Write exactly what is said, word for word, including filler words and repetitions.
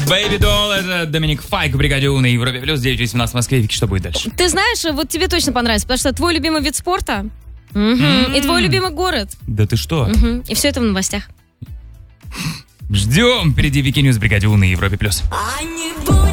Baby Doll, это Доминик Файк, Бригадю на Европе Плюс, девять восемнадцать в Москве. Вики, что будет дальше? Ты знаешь, вот тебе точно понравится, потому что твой любимый вид спорта угу. mm-hmm. и твой любимый город. Да ты что? Угу. И все это в новостях. Ждем. Впереди Вики Ньюс, Бригадю на Европе Плюс. А не будет.